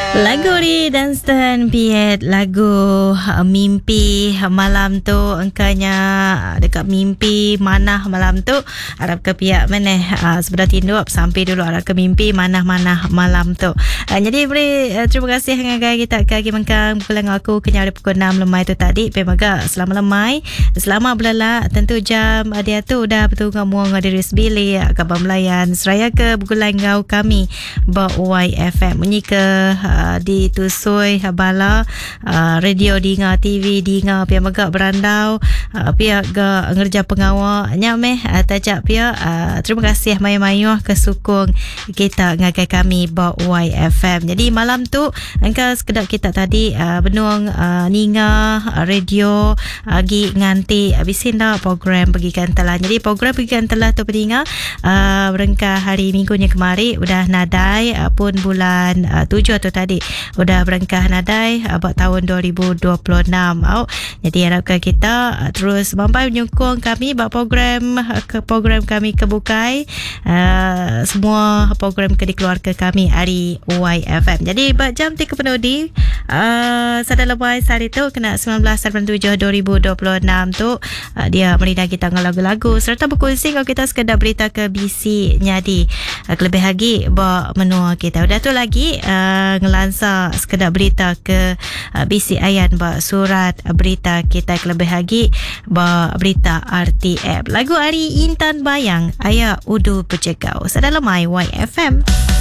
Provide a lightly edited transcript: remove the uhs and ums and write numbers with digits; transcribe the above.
Lagu di Dunstan Piet, lagu mimpi malam tu, engkanya dekat mimpi mana malam tu harap ke pihak mana sebelah tindup sampai dulu harap ke mimpi mana-mana malam tu. Jadi beri terima kasih dengan kita kaki mengkang pulang aku kenya ada pukul 6 lemai tu tadi pemaga selama lemai selama belala tentu jam dia tu udah betul ngamuang ada resbili kabar melayan seraya ke bukulan ngau kami ba YFM bunyi ke di Tusui Bala radio dinga TV dinga pihak megak berandau pihak ga ngerja pengawal nyameh tajak pihak terima kasih mayu-mayu kesukung kita ngagai kami ba YFM. Jadi malam tu engkau sekedar kita tadi benuang ninga radio agi nganti habisin dah program bagikan telah. Jadi program bagikan telah tu peninga berengkah hari minggunya kemari udah nadai pun bulan 7 tu tadi udah berengkah nadai buat tahun 2026. Jadi harapkan kita terus mampai menyokong kami buat program kami kebukai semua program ke dikeluarkan kami hari YFM. Jadi buat jam 3 penudi sadar lebay saat itu kena 1987 2026 tu dia merida kita dengan lagu-lagu serta berkongsi kalau kita sekedar berita ke BC nyadi lebih lagi bawa menua kita udah tu lagi ngelansa sekedar berita ke BC Ayan bawa surat berita kita lebih lagi bawa berita RTM lagu Ari Intan Bayang Ayah Udu Pecekau sadar lemai YFM.